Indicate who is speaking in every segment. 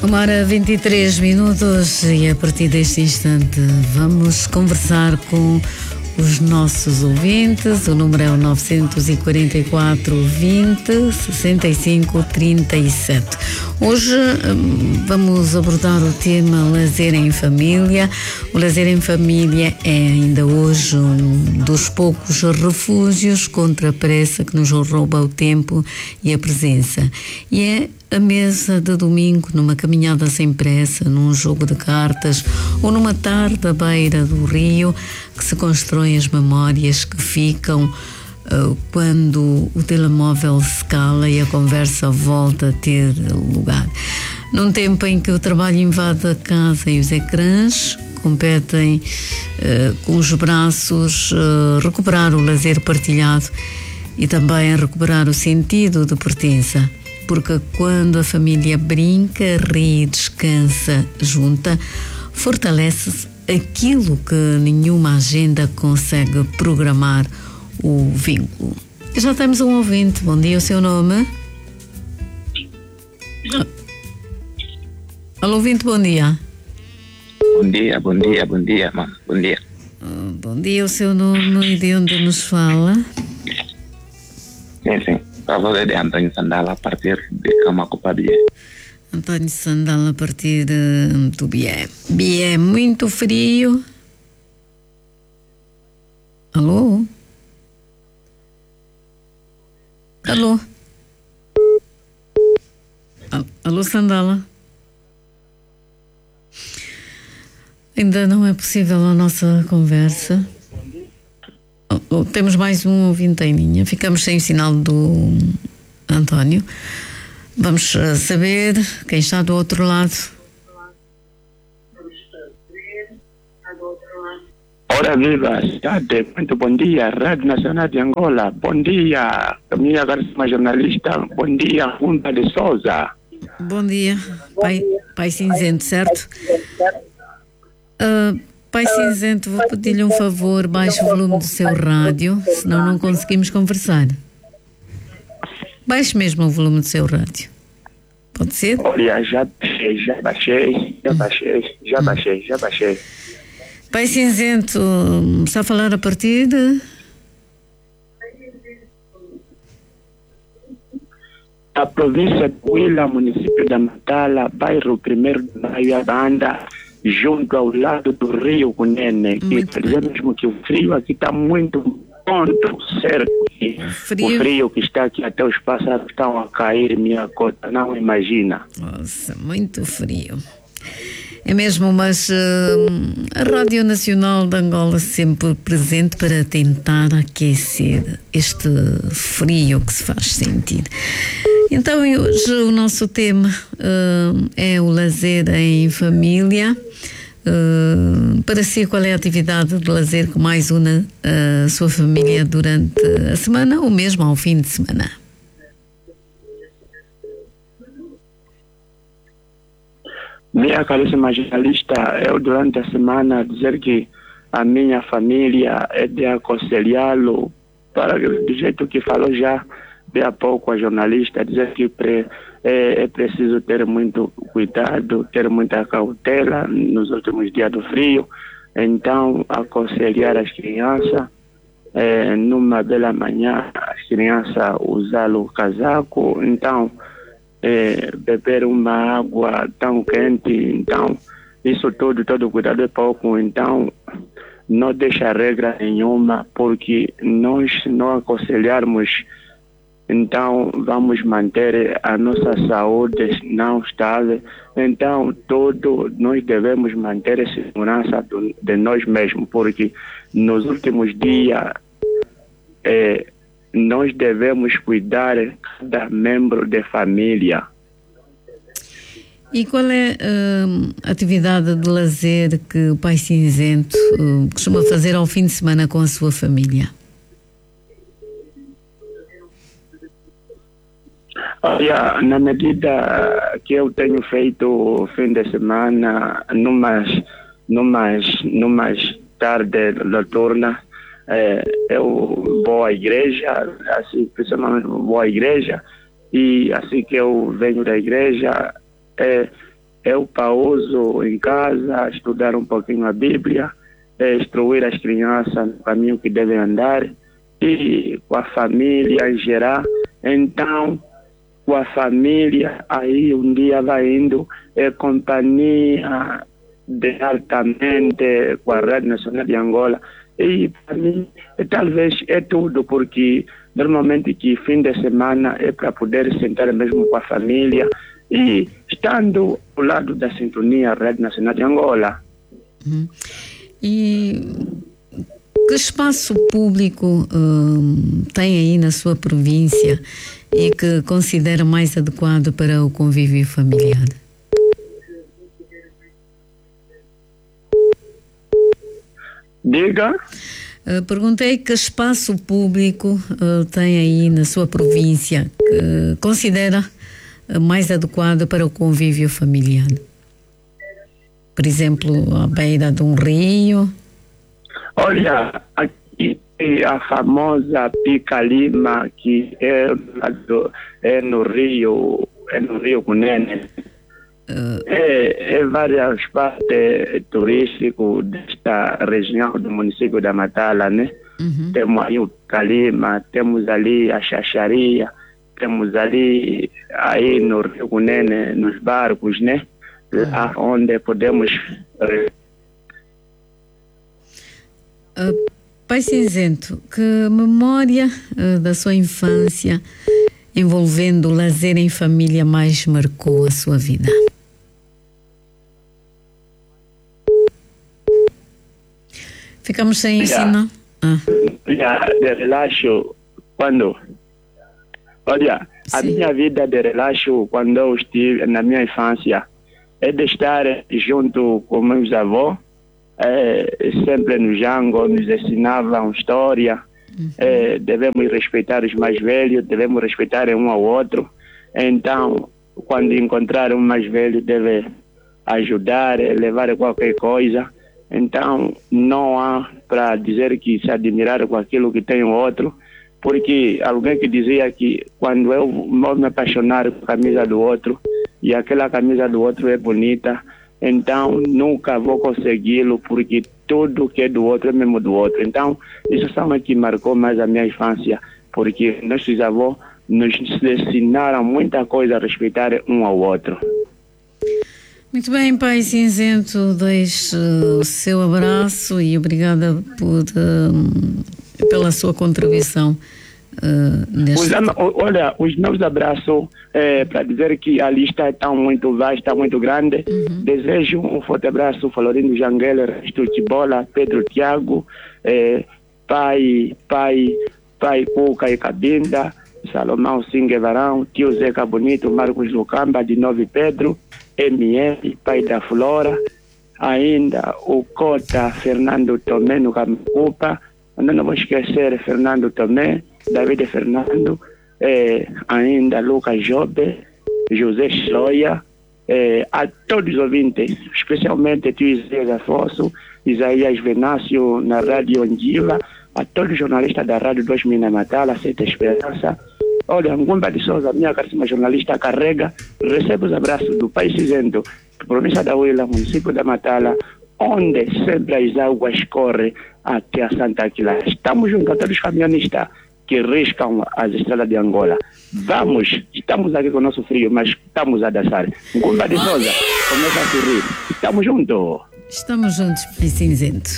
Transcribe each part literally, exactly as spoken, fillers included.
Speaker 1: Uma hora vinte e três minutos e a partir deste instante vamos conversar com os nossos ouvintes. O número é o nove quatro quatro, vinte, sessenta e cinco, trinta e sete. Hoje vamos abordar o tema lazer em família. O lazer em família é ainda hoje um dos poucos refúgios contra a pressa que nos rouba o tempo e a presença. E é a mesa de domingo, numa caminhada sem pressa, num jogo de cartas ou numa tarde à beira do rio, que se constroem as memórias que ficam uh, quando o telemóvel se cala e a conversa volta a ter lugar. Num tempo em que o trabalho invade a casa e os ecrãs competem uh, com os braços, uh, recuperar o lazer partilhado e também recuperar o sentido de pertença. Porque quando a família brinca, ri, descansa junta, fortalece-se aquilo que nenhuma agenda consegue programar, o vínculo. Já temos um ouvinte. Bom dia, o seu nome? Alô, ouvinte, bom dia.
Speaker 2: Bom dia, bom dia, bom dia, mano. Bom dia.
Speaker 1: Oh, bom dia, o seu nome e de onde nos fala?
Speaker 2: Sim, sim. Para você de Antônio Sandala, a partir de Camacupa Bié.
Speaker 1: Antônio Sandala, a partir de, do Bié. Bié, muito frio. Alô? Alô? Alô, Sandala? Ainda não é possível a nossa conversa. Oh, temos mais um ouvinte em linha. Ficamos sem o sinal do António. Vamos saber quem está do outro lado.
Speaker 3: Ora viva, cidade, muito bom dia, Rádio Nacional de Angola, bom dia, minha caríssima jornalista, bom dia, Runda de Souza.
Speaker 1: Bom dia, Pai, Pai Cinzento, certo? Uh, Pai Cinzento, vou pedir-lhe um favor, baixe o volume do seu rádio, senão não conseguimos conversar. Baixe mesmo o volume do seu rádio. Pode ser?
Speaker 3: Olha, já baixei, já baixei, já baixei, já baixei, já baixei.
Speaker 1: Pai Cinzento, está a falar a partir de...
Speaker 3: A província de Huila, município da Matala, bairro primeiro de Maio, a banda, junto ao lado do rio Cunene, que quer dizer mesmo que o frio aqui está muito ponto certo. Frio. O frio que está aqui, até os pássaros estão a cair, minha cota, não imagina.
Speaker 1: Nossa, muito frio. É mesmo, mas uh, a Rádio Nacional de Angola sempre presente para tentar aquecer este frio que se faz sentir. Então, hoje o nosso tema uh, é o lazer em família. Uh, para si, qual é a atividade de lazer que mais une a sua família durante a semana ou mesmo ao fim de semana?
Speaker 3: Minha caríssima jornalista, eu durante a semana dizer que a minha família é de aconselhá-lo para, do jeito que falou já de há pouco a jornalista, dizer que pre, é, é preciso ter muito cuidado, ter muita cautela nos últimos dias do frio. Então, aconselhar as crianças, é, numa bela manhã, as crianças usar o casaco, então, é, beber uma água tão quente, então, isso tudo, todo cuidado é pouco, então, não deixa regra nenhuma, porque nós não aconselharmos, então vamos manter a nossa saúde não estável. Então, todo nós devemos manter a segurança do, de nós mesmos, porque nos últimos dias é, nós devemos cuidar de cada membro da família.
Speaker 1: E qual é uh, a atividade de lazer que o Pai Cinzento uh, costuma fazer ao fim de semana com a sua família?
Speaker 3: Olha, na medida que eu tenho feito fim de semana, numas, numas, numas tardes noturnas, é, eu vou à igreja, assim, principalmente vou à igreja, e assim que eu venho da igreja, é, eu pauso em casa, estudar um pouquinho a Bíblia, é, instruir as crianças no caminho que devem andar e com a família em geral. Então, com a família, aí um dia vai indo, é companhia de altamente com a Rádio Nacional de Angola. E para mim, é, talvez é tudo, porque normalmente que fim de semana é para poder sentar mesmo com a família e estando ao lado da sintonia Rádio Nacional de Angola.
Speaker 1: Uhum. E que espaço público hum, tem aí na sua província e que considera mais adequado para o convívio familiar?
Speaker 3: Diga.
Speaker 1: Uh, perguntei que espaço público uh, tem aí na sua província que considera uh, mais adequado para o convívio familiar. Por exemplo, à beira de um rio.
Speaker 3: Olha, aqui é a famosa Pica Lima, que é, é no Rio, é no Rio Cunene. Uh, é, é várias partes turísticas desta região do município da Matala, né? Uhum. Temos aí o Calima, temos ali a Xaxaria, temos ali aí no Rio Cunene, nos barcos, né? Lá uhum. onde podemos...
Speaker 1: Uh, Pai Cinzento, que memória uh, da sua infância envolvendo o lazer em família mais marcou a sua vida? Ficamos sem ensino. Ah.
Speaker 3: De relaxo, quando... Olha, Sim. a minha vida de relaxo, quando eu estive na minha infância, é de estar junto com meus avós, é, sempre no Jango, nos ensinavam história, uhum. é, devemos respeitar os mais velhos, devemos respeitar um ao outro. Então, quando encontrar um mais velho, deve ajudar, levar qualquer coisa. Então, não há para dizer que se admirar com aquilo que tem o outro, porque alguém que dizia que quando eu vou me apaixonar com a camisa do outro e aquela camisa do outro é bonita, então nunca vou consegui-lo, porque tudo que é do outro é mesmo do outro. Então, isso são o que marcou mais a minha infância, porque nossos avós nos ensinaram muita coisa a respeitar um ao outro.
Speaker 1: Muito bem, Pai Cinzento, deixe o seu abraço e obrigada por, uh, pela sua contribuição. Uh, neste...
Speaker 3: os, olha, os meus abraços, é, para dizer que a lista está muito vasta, muito grande. Uhum. Desejo um forte abraço, Florindo Janguele, Resto Tibola, Pedro Tiago, é, pai, pai, pai Cuca e Cabinda, Salomão Singue Varão, tio Zeca Bonito, Marcos Lucamba, de Novo Pedro, M M, pai da Flora, ainda o Cota Fernando Tomé no Camacupa, não vou esquecer Fernando Tomé, David Fernando, eh, ainda Lucas Jobe, José Sloia, eh, a todos os ouvintes, especialmente tio Isaías Afonso, Isaías Venácio na Rádio Ondiva, a todos os jornalistas da Rádio dois mil na Matala, Santa Esperança. Olha, Ngumba de Souza, minha caríssima jornalista, carrega, recebe os abraços do Pai Cinzento, província da Huila, município da Matala, onde sempre as águas correm até a Santa Aquila. Estamos juntos a todos os caminhonistas que riscam as estradas de Angola. Vamos, estamos aqui com o nosso frio, mas estamos a dançar. Ngumba de Souza, começa a sorrir. Estamos juntos.
Speaker 1: Estamos juntos, Pai Cinzento.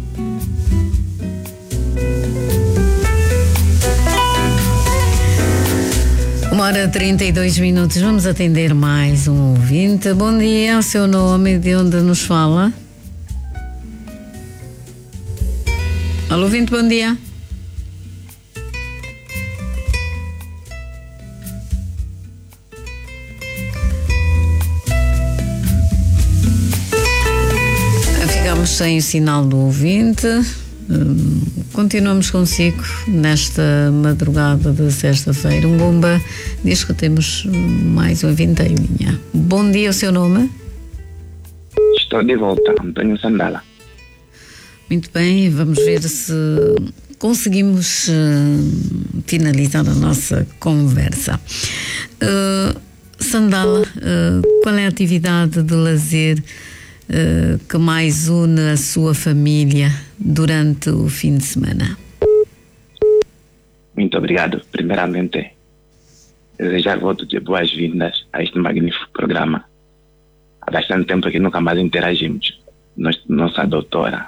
Speaker 1: Uma hora e trinta e dois minutos. Vamos atender mais um ouvinte. Bom dia, o seu nome, de onde nos fala? Alô, ouvinte, bom dia. Ficamos sem o sinal do ouvinte. Hum, continuamos consigo nesta madrugada de sexta-feira. Um Ngumba diz que temos mais um ouvinte em linha. Bom dia, o seu nome?
Speaker 2: Estou de volta, Antônio Sandala.
Speaker 1: Muito bem, vamos ver se conseguimos uh, finalizar a nossa conversa. Uh, Sandala, uh, qual é a atividade de lazer uh, que mais une a sua família durante o fim de semana?
Speaker 2: Muito obrigado. Primeiramente, desejar voto de boas-vindas a este magnífico programa. Há bastante tempo que nunca mais interagimos. Nós, nossa doutora.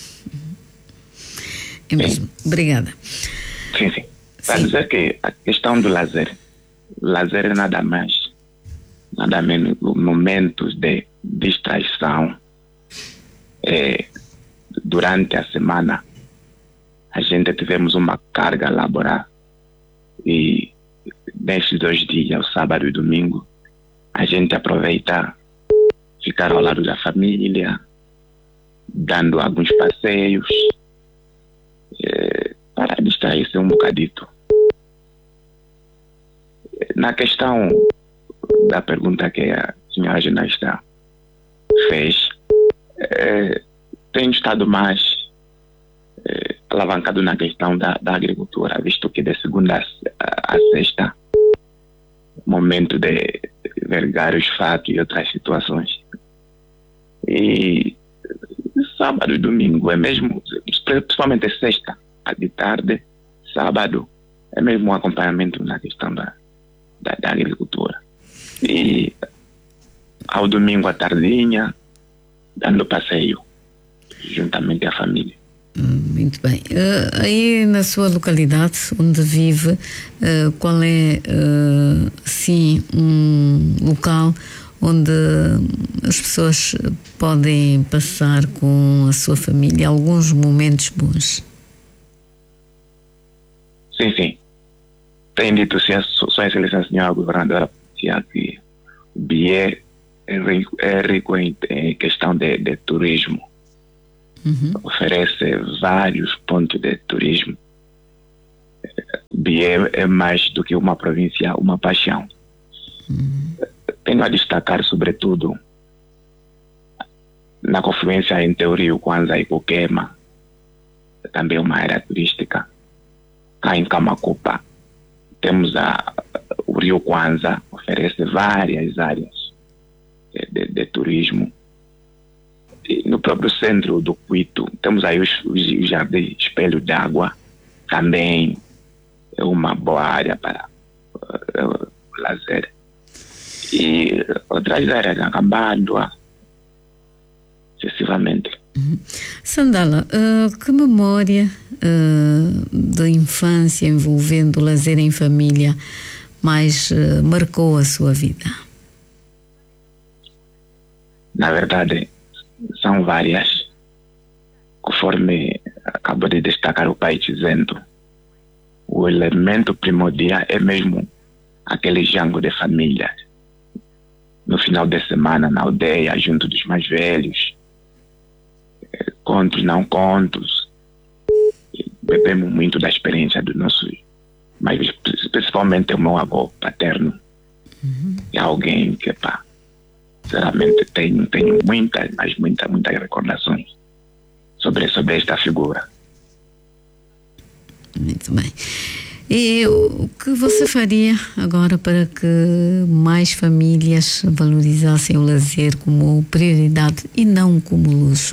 Speaker 1: É mesmo. Sim. Obrigada.
Speaker 2: Sim, sim. Para dizer que a questão do lazer, lazer é nada mais, nada menos momentos de distração. É, durante a semana, a gente tivemos uma carga laboral e nestes dois dias, o sábado e o domingo, a gente aproveita ficar ao lado da família, dando alguns passeios, é, para distrair-se um bocadito. Na questão da pergunta que a senhora jornalista fez, é, tenho estado mais é, alavancado na questão da, da agricultura, visto que de segunda a, a sexta, momento de vergar os fatos e outras situações. E sábado e domingo é mesmo, principalmente sexta de tarde, sábado, é mesmo um acompanhamento na questão da, da, da agricultura. E ao domingo à tardinha, dando passeio, juntamente à família.
Speaker 1: Muito bem. Uh, aí na sua localidade, onde vive, uh, qual é, uh, sim, um local onde as pessoas podem passar com a sua família alguns momentos bons?
Speaker 2: Sim, sim. Tem dito sim, Sua Excelência Senhora Governadora que o Bié é rico, é rico em, em questão de, de turismo. Uhum. Oferece vários pontos de turismo. Bié é mais do que uma província, uma paixão. Uhum. Tenho a destacar, sobretudo, na confluência entre o Rio Kwanza e Coquema, também uma área turística. Cá em Camacupa, temos a, o Rio Kwanza, oferece várias áreas de, de, de turismo. E no próprio centro do Cuito, temos aí os, os, os jardins Espelho d'Água, também é uma boa área para uh, uh, lazer. E outras áreas, Acabádua, excessivamente.
Speaker 1: Uhum. Sandala, uh, que memória uh, de infância envolvendo o lazer em família mais uh, marcou a sua vida?
Speaker 2: Na verdade, são várias. Conforme acabou de destacar o pai dizendo, o elemento primordial é mesmo aquele jango de família. No final de semana, na aldeia, junto dos mais velhos, contos, não contos, bebemos muito da experiência dos nossos, mas principalmente o meu avô paterno. Uhum. É alguém que, pá, sinceramente, tenho, tenho muitas, mas muitas, muitas recordações sobre, sobre esta figura.
Speaker 1: Muito bem. E o que você faria agora para que mais famílias valorizassem o lazer como prioridade e não como luxo?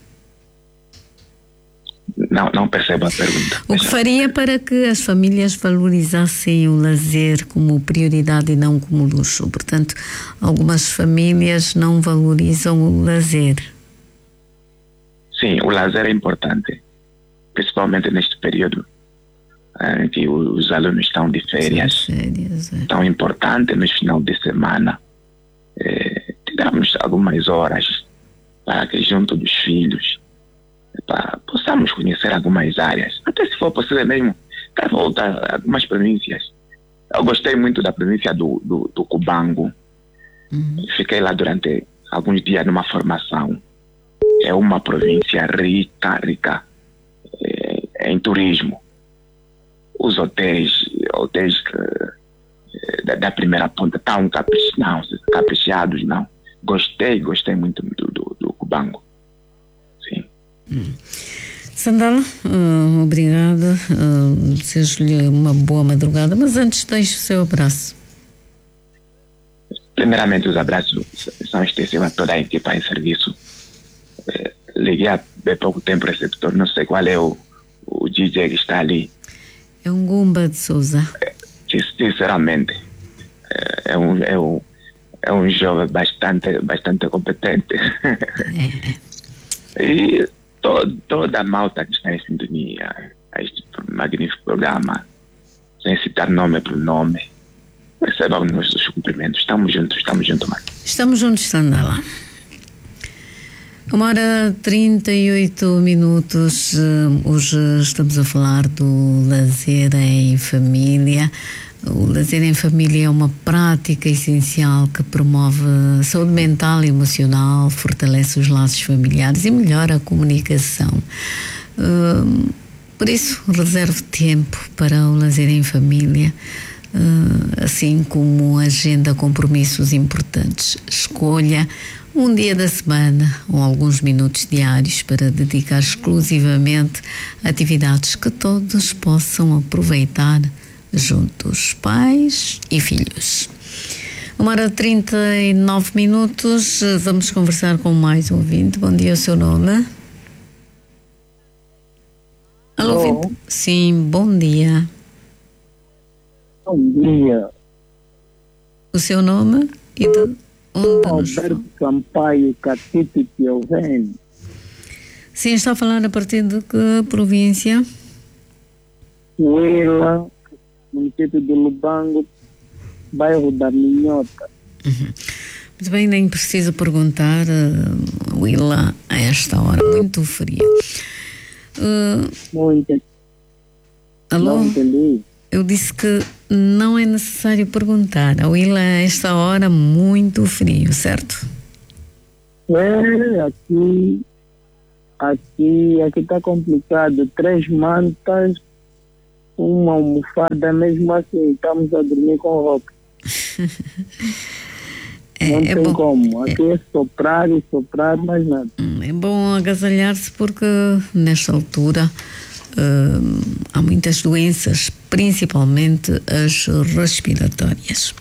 Speaker 2: Não, não percebo a pergunta.
Speaker 1: O que faria para que as famílias valorizassem o lazer como prioridade e não como luxo? Portanto, algumas famílias não valorizam o lazer.
Speaker 2: Sim, o lazer é importante, principalmente neste período em que os alunos estão de férias. Sim, férias, é. Tão importante nos finais de semana. É, tiramos algumas horas para que junto dos filhos para possamos conhecer algumas áreas, até se for possível mesmo para voltar a algumas províncias. Eu gostei muito da província do, do, do Cubango. Uhum. Fiquei lá durante alguns dias numa formação. É uma província rica, rica é, em turismo. Os hotéis, hotéis é, da, da primeira ponta tão caprichados, não, caprichados, não. Gostei, gostei muito do, do, do Cubango. Sim.
Speaker 1: Hum. Sandala, uh, obrigada. Uh, desejo-lhe uma boa madrugada, mas antes deixe o seu abraço.
Speaker 2: primeiramente, os abraços são extensivos a toda a equipa em serviço. Eh, liguei há bem pouco tempo o receptor, não sei qual é o, o D J que está ali.
Speaker 1: É um Gumba de Souza.
Speaker 2: Eh, sinceramente, eh, é, um, é, um, é um jovem bastante, bastante competente. É. E to, toda a malta que está em sintonia a este magnífico programa, sem citar nome por nome, recebam os nossos cumprimentos. Estamos juntos, estamos juntos, mano.
Speaker 1: Estamos juntos, Sandala. Uma hora trinta e oito minutos. Hoje estamos a falar do lazer em família. O lazer em família é uma prática essencial que promove a saúde mental e emocional, fortalece os laços familiares e melhora a comunicação. Por isso, reserve tempo para o lazer em família, assim como agenda compromissos importantes. Escolha um dia da semana ou alguns minutos diários para dedicar exclusivamente a atividades que todos possam aproveitar juntos, pais e filhos. Uma hora trinta e nove minutos, vamos conversar com mais um ouvinte. Bom dia, o seu nome? Alô, ouvinte? Sim, bom dia.
Speaker 4: Bom dia.
Speaker 1: O seu nome e de onde nos fala?
Speaker 4: Alberto Sampaio, Catito Piovene.
Speaker 1: Sim, está a falar a partir de que província?
Speaker 4: Uela, município de Lubango, bairro da Minhota.
Speaker 1: Uhum. Muito bem, nem preciso perguntar, uh, Willa, a esta hora, muito fria. Uh,
Speaker 4: Não entendi.
Speaker 1: Alô?
Speaker 4: Não entendi.
Speaker 1: Eu disse que não é necessário perguntar. A Willa, a esta hora, muito frio, certo?
Speaker 4: É, aqui, aqui, aqui está complicado. Três mantas, uma almofada, mesmo assim, estamos a dormir com roupa.
Speaker 1: é,
Speaker 4: não
Speaker 1: é
Speaker 4: tem
Speaker 1: bom,
Speaker 4: como. Aqui é, é soprar e soprar, mais nada.
Speaker 1: É bom agasalhar-se porque, nesta altura, Uh, há muitas doenças, principalmente as respiratórias.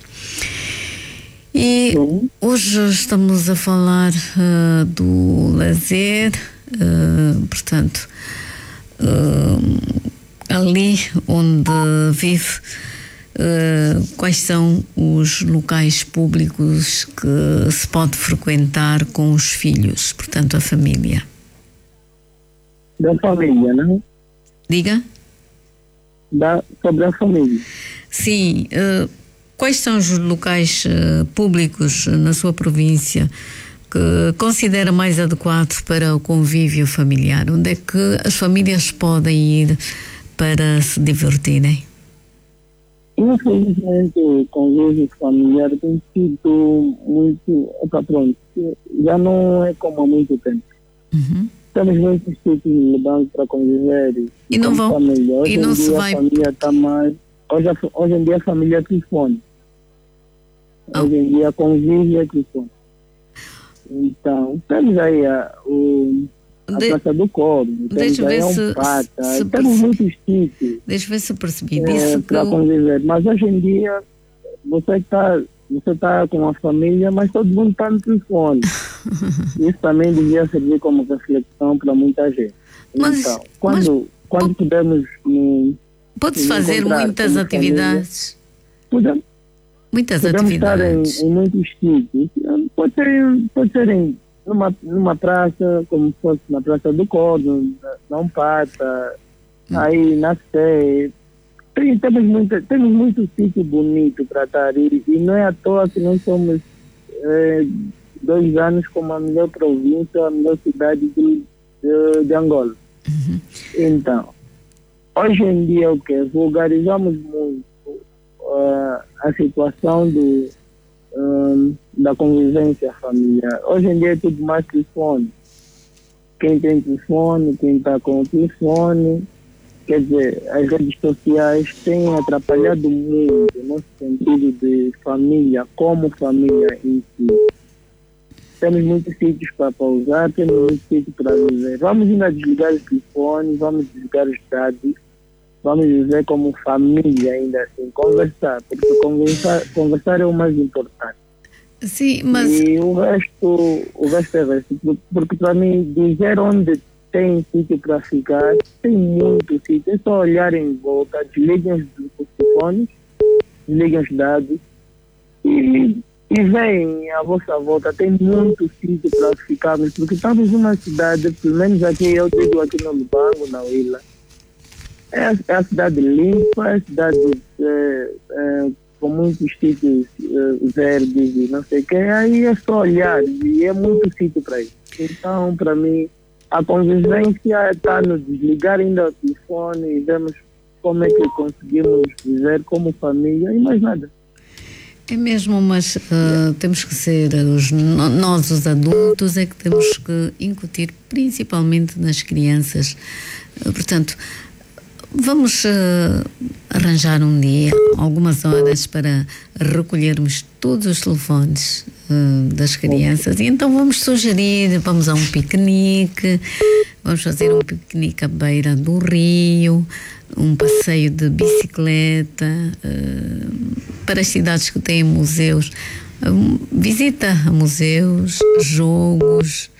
Speaker 1: E Sim. hoje estamos a falar uh, do lazer, uh, portanto, uh, ali onde vive, uh, quais são os locais públicos que se pode frequentar com os filhos, portanto, a família.
Speaker 4: Da família, não?
Speaker 1: Diga.
Speaker 4: Da, sobre a família.
Speaker 1: Sim. Uh, quais são os locais uh, públicos na sua província que considera mais adequado para o convívio familiar? Onde é que as famílias podem ir para se divertirem?
Speaker 4: Infelizmente, o convívio familiar tem sido muito... Opa, pronto, já não é como há muito tempo.
Speaker 1: Uhum.
Speaker 4: Temos muitos sítios levantes para conviver
Speaker 1: e não vão
Speaker 4: família. Hoje
Speaker 1: e não
Speaker 4: em
Speaker 1: se
Speaker 4: dia
Speaker 1: vai...
Speaker 4: a família está mais hoje, hoje em dia a família telefone oh. hoje em dia convívio é telefone. Então temos aí a, o, a de... Praça do Corvo,
Speaker 1: deixa ver
Speaker 4: um
Speaker 1: se,
Speaker 4: pata,
Speaker 1: se
Speaker 4: temos
Speaker 1: perce...
Speaker 4: muitos sítios
Speaker 1: deixa ver se percebi
Speaker 4: é, para eu... conviver, mas hoje em dia você está Você está com a família, mas todo mundo está no telefone. Isso também devia servir como reflexão para muita gente.
Speaker 1: Mas,
Speaker 4: então, quando,
Speaker 1: mas,
Speaker 4: quando podemos... Um,
Speaker 1: Pode-se fazer muitas atividades.
Speaker 4: Família, podemos,
Speaker 1: muitas
Speaker 4: podemos
Speaker 1: atividades.
Speaker 4: estar em, em muitos sítios. Pode ser, pode ser em, numa, numa praça, como fosse na Praça do Corno, na Umpata, hum. aí na Sé. Tem, temos, muita, temos muito sítio bonito para estar e, e não é à toa que nós somos é, dois anos como a melhor província, a melhor cidade de, de, de Angola.
Speaker 1: Uhum.
Speaker 4: Então, hoje em dia o que? Vulgarizamos muito uh, a situação do, um, da convivência familiar. Hoje em dia é tudo mais telefone. Quem tem telefone, quem está com o telefone... Quer dizer, as redes sociais têm atrapalhado muito no sentido de família, como família em si. Temos muitos sítios para pausar, temos muitos sítios para viver. Vamos ainda desligar os telefones, vamos desligar os dados, vamos viver como família ainda assim, conversar, porque conversar, conversar é o mais importante.
Speaker 1: Sim, mas...
Speaker 4: E o resto, o resto é resto. Porque para mim, dizer onde tem sítio para ficar, tem muito sítio. É só olhar em volta, desliguem os telefones, desliguem os dados e, e veem à vossa volta. Tem muito sítio para ficarmos, porque estamos numa cidade, pelo menos aqui, eu digo aqui no Lubango, na Willa, é, é a cidade limpa, é a cidade é, é, com muitos sítios é, verdes e não sei o que. Aí é só olhar e é muito sítio para isso. Então, para mim, a convivência está no desligar ainda o telefone e vemos como é que conseguimos viver como família e mais nada.
Speaker 1: É mesmo, mas uh, temos que ser, os, nós os adultos é que temos que incutir principalmente nas crianças. Uh, portanto, vamos uh, arranjar um dia, algumas horas para recolhermos todos os telefones uh, das crianças e então vamos sugerir, vamos a um piquenique, vamos fazer um piquenique à beira do rio, um passeio de bicicleta uh, para as cidades que têm museus, uh, visita a museus, jogos,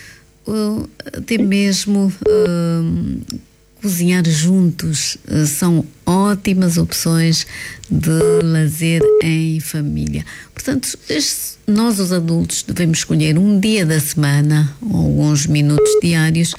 Speaker 1: uh, até mesmo uh, cozinhar juntos uh, são ótimas opções de lazer em família. Portanto, este, nós os adultos devemos escolher um dia da semana ou alguns minutos diários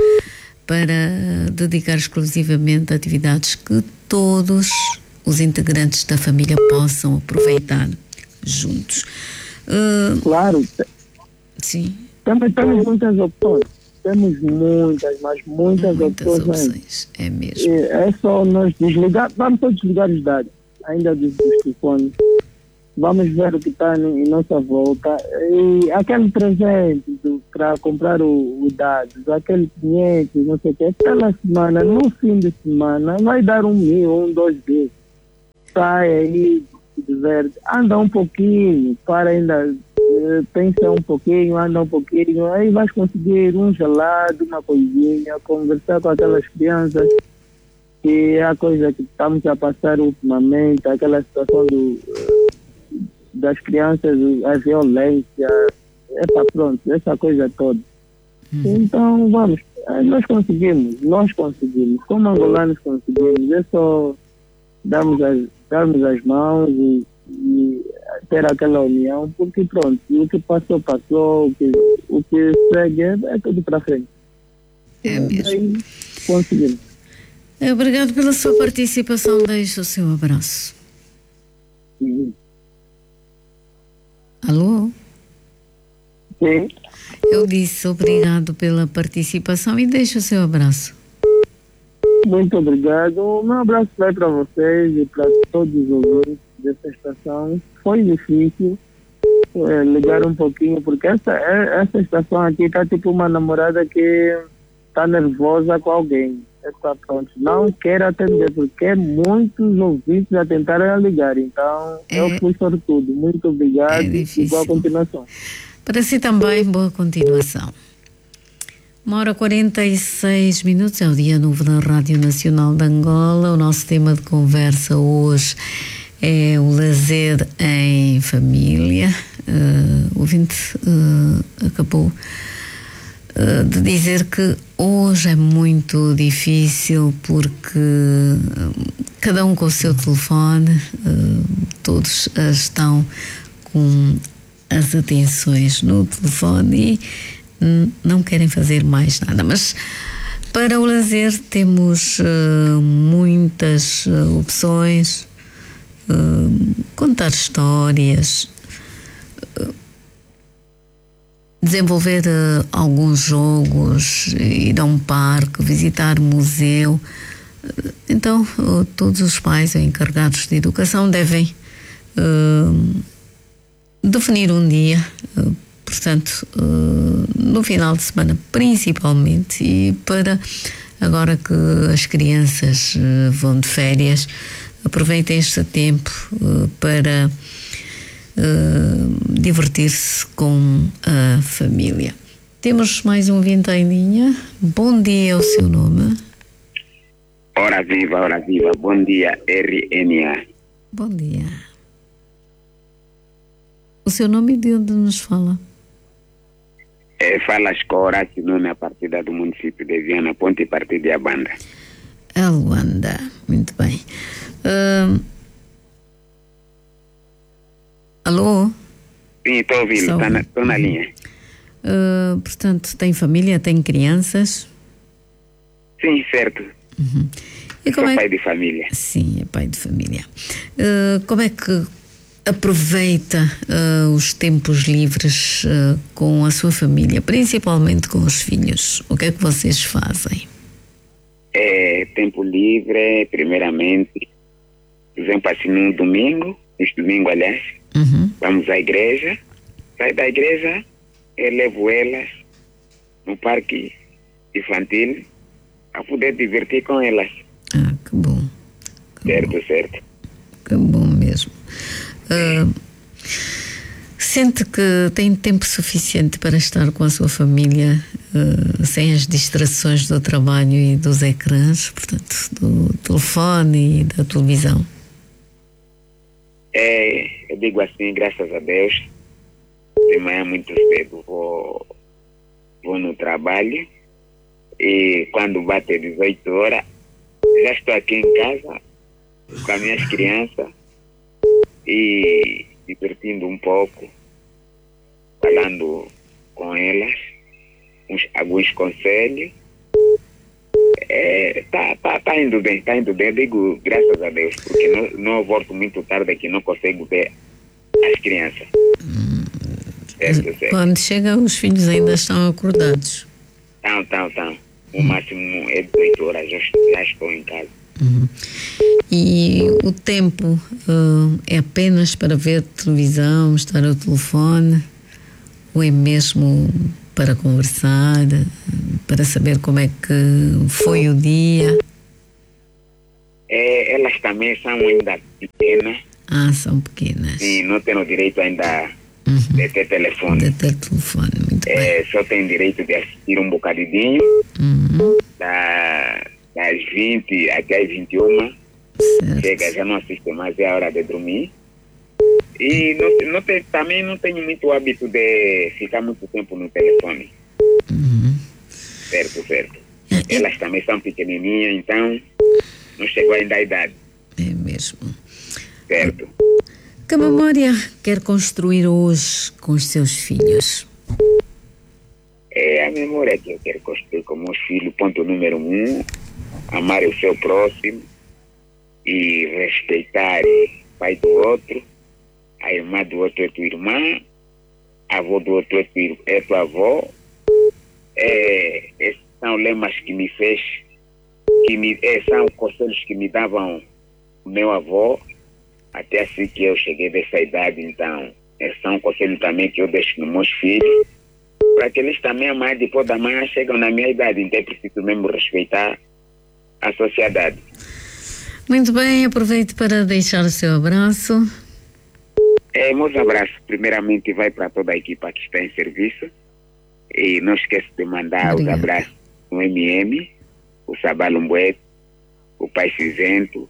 Speaker 1: para dedicar exclusivamente a atividades que todos os integrantes da família possam aproveitar juntos. Uh,
Speaker 4: claro.
Speaker 1: Sim.
Speaker 4: Também temos muitas opções. Temos muitas, mas muitas,
Speaker 1: muitas
Speaker 4: opções.
Speaker 1: opções. É mesmo.
Speaker 4: É, é só nós desligar, vamos só desligar os dados, ainda dos, dos telefones. Vamos ver o que está em nossa volta. E aquele presente para comprar o, o dados, aquele quinhentos, não sei o que, pela semana, no fim de semana, vai dar um mil, um, dois mil. Sai aí, diverte, anda um pouquinho, para ainda, pensa um pouquinho, anda um pouquinho, aí vais conseguir um gelado, uma coisinha, conversar com aquelas crianças, que é a coisa que estamos a passar ultimamente, aquela situação do... das crianças, a violência, epa, pronto, essa coisa toda. Uhum. Então, vamos, nós conseguimos, nós conseguimos, como angolanos conseguimos, é só darmos as, darmos as mãos e, e ter aquela união, porque pronto, o que passou, passou, o que, o que segue é, é tudo para frente.
Speaker 1: É mesmo.
Speaker 4: Aí, conseguimos.
Speaker 1: Obrigado pela sua participação, deixo o seu abraço.
Speaker 4: Sim.
Speaker 1: Alô?
Speaker 4: Sim.
Speaker 1: Eu disse obrigado pela participação e deixo o seu abraço.
Speaker 4: Muito obrigado. Um abraço vai para vocês e para todos os ouvintes dessa estação. Foi difícil é, ligar um pouquinho, porque essa, essa estação aqui está tipo uma namorada que está nervosa com alguém. Está pronto. Não quer atender, porque é muitos ouvintes a tentarem ligar. Então, é, eu fui sortudo. Muito obrigado é e boa continuação.
Speaker 1: Para si também, boa continuação. Uma hora e quarenta e seis minutos, é o Dia Novo da Rádio Nacional de Angola. O nosso tema de conversa hoje é o lazer em família. Uh, o ouvinte uh, acabou de dizer que hoje é muito difícil porque cada um com o seu telefone, todos estão com as atenções no telefone e não querem fazer mais nada. Mas para o lazer temos muitas opções, contar histórias, desenvolver uh, alguns jogos, ir a um parque, visitar museu. Então, uh, todos os pais encarregados de educação devem uh, definir um dia, uh, portanto, uh, no final de semana principalmente, e para agora que as crianças uh, vão de férias, aproveitem este tempo uh, para Uh, divertir-se com a família. Temos mais um ouvinte em linha. Bom dia, o seu nome?
Speaker 5: Hora viva, hora viva. Bom dia, R N A.
Speaker 1: Bom dia. O seu nome e de onde nos fala?
Speaker 5: É, fala Escora, que não é a partir do município de Viana, Ponte e partir de Abanda.
Speaker 1: A Luanda, muito bem. Uh... Alô?
Speaker 5: Sim, estou ouvindo, estou na, na
Speaker 1: uhum.
Speaker 5: linha.
Speaker 1: Uh, portanto, tem família, tem crianças?
Speaker 5: Sim, certo.
Speaker 1: Uhum. E como
Speaker 5: Sou
Speaker 1: é...
Speaker 5: pai de família.
Speaker 1: Sim, é pai de família. Uh, como é que aproveita uh, os tempos livres uh, com a sua família, principalmente com os filhos? O que é que vocês fazem?
Speaker 5: É, tempo livre, primeiramente, por exemplo, assim, num domingo, este domingo, aliás,
Speaker 1: uhum.
Speaker 5: vamos à igreja. Sai da igreja, eu levo elas no parque infantil a poder divertir com elas.
Speaker 1: Ah, que bom. Que
Speaker 5: certo,
Speaker 1: bom.
Speaker 5: certo.
Speaker 1: Que bom mesmo. Uh, sente que tem tempo suficiente para estar com a sua família, uh, sem as distrações do trabalho e dos ecrãs, portanto, do telefone e da televisão?
Speaker 5: É, eu digo assim, graças a Deus, de manhã muito cedo vou, vou no trabalho e quando bate dezoito horas, já estou aqui em casa com as minhas crianças e divertindo um pouco, falando com elas, uns, alguns conselhos. É, tá, tá, tá indo bem, tá indo bem, eu digo graças a Deus, porque não, não volto muito tarde que não consigo ver as crianças.
Speaker 1: Hum,
Speaker 5: certo, certo.
Speaker 1: Quando chega, os filhos ainda estão acordados?
Speaker 5: Estão, estão, estão. O máximo é dezoito horas, já, já estou em casa.
Speaker 1: Uhum. E o tempo uh, é apenas para ver televisão, estar ao telefone, ou é mesmo para conversar, para saber como é que foi o dia?
Speaker 5: É, elas também são ainda pequenas.
Speaker 1: Ah, são pequenas.
Speaker 5: E não têm o direito ainda
Speaker 1: uhum.
Speaker 5: de ter telefone.
Speaker 1: De ter telefone, muito
Speaker 5: é,
Speaker 1: bem.
Speaker 5: Só têm direito de assistir um bocadinho,
Speaker 1: uhum.
Speaker 5: da, das vinte até as vinte e uma.
Speaker 1: Certo.
Speaker 5: Chega, já não assiste mais, é a hora de dormir. E não, não tem, também não tenho muito hábito de ficar muito tempo no telefone.
Speaker 1: Uhum.
Speaker 5: Certo, certo.
Speaker 1: É,
Speaker 5: Elas também são pequenininhas, então não chegou ainda a idade.
Speaker 1: É mesmo.
Speaker 5: Certo.
Speaker 1: Que memória quer construir hoje com os seus filhos?
Speaker 5: É a memória que eu quero construir com meus filhos. Ponto número um, amar o seu próximo e respeitar o pai do outro, a irmã do outro é tua irmã, a avó do outro é tua, é tua avó. É, esses são lemas que me fez, que me, é, são conselhos que me davam o meu avô, até assim que eu cheguei dessa idade. Então, é, são conselhos também que eu deixo nos meus filhos, para que eles também, amanhã, depois da manhã, chegam na minha idade. Então, é preciso mesmo respeitar a sociedade.
Speaker 1: Muito bem, aproveito para deixar o seu abraço.
Speaker 5: É, meus abraços, primeiramente, vai para toda a equipa que está em serviço. E não esqueça de mandar Obrigada. Os abraços no M M, o Sabalumbueto, o Pai Cinzento.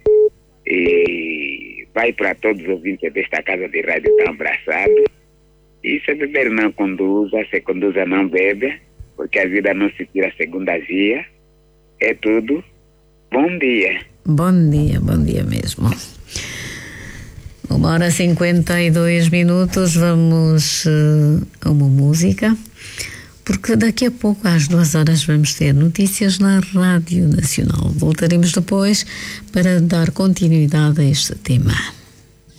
Speaker 5: E vai para todos os ouvintes desta casa de rádio tão abraçado. E se beber não conduza, se conduza não bebe, porque a vida não se tira segunda via. É tudo. Bom dia.
Speaker 1: Bom dia, bom dia mesmo. Uma hora e cinquenta e dois minutos, vamos uh, a uma música, porque daqui a pouco, às duas horas, vamos ter notícias na Rádio Nacional. Voltaremos depois para dar continuidade a este tema.